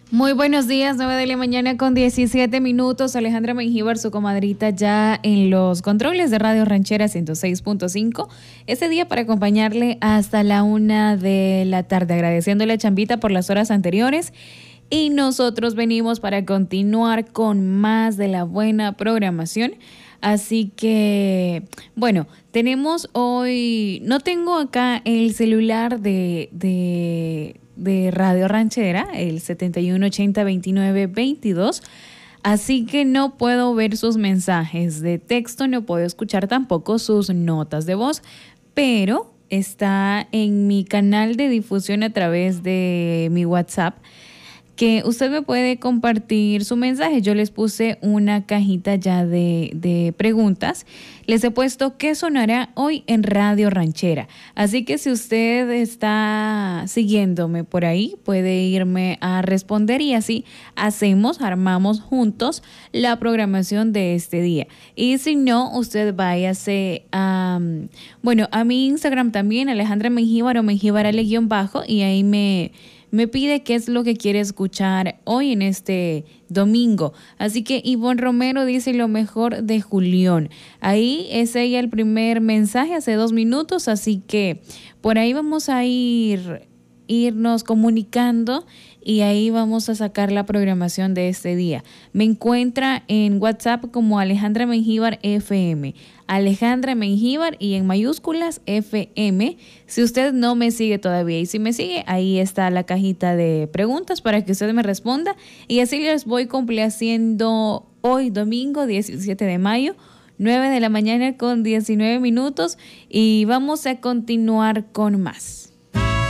Muy buenos días, 9 de la mañana con 17 minutos. Alejandra Mengíbar, su comadrita, ya en los controles de Radio Ranchera 106.5. Este día para acompañarle hasta la 1 de la tarde, agradeciéndole a Chambita por las horas anteriores. Y nosotros venimos para continuar con más de la buena programación. Así que, bueno, tenemos hoy, no tengo acá el celular de Radio Ranchera, el 71802922, así que no puedo ver sus mensajes de texto, no puedo escuchar tampoco sus notas de voz, pero está en mi canal de difusión a través de mi WhatsApp, que usted me puede compartir su mensaje. Yo les puse una cajita ya de preguntas. Les he puesto qué sonará hoy en Radio Ranchera. Así que si usted está siguiéndome por ahí, puede irme a responder y así armamos juntos la programación de este día. Y si no, usted váyase a mi Instagram también, Alejandra Mengíbar o Mengíbar _, y ahí me pide qué es lo que quiere escuchar hoy en este domingo. Así que Ivonne Romero dice lo mejor de Julián. Ahí es ella el primer mensaje hace 2 minutos, así que por ahí vamos a irnos comunicando y ahí vamos a sacar la programación de este día. Me encuentra en WhatsApp como Alejandra Mengíbar FM. Alejandra Mengíbar y en mayúsculas FM. Si usted no me sigue todavía y si me sigue, ahí está la cajita de preguntas para que usted me responda y así les voy complaciendo hoy domingo 17 de mayo, 9 de la mañana con 19 minutos y vamos a continuar con más.